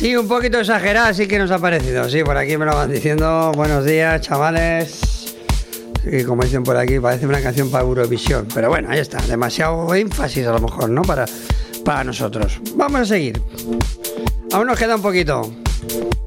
Sí, un poquito exagerada, sí que nos ha parecido. Sí, por aquí me lo van diciendo. Buenos días, chavales. Sí, como dicen por aquí, parece una canción para Eurovisión. Pero bueno, ahí está. Demasiado énfasis a lo mejor, ¿no? Para nosotros. Vamos a seguir. Aún nos queda un poquito.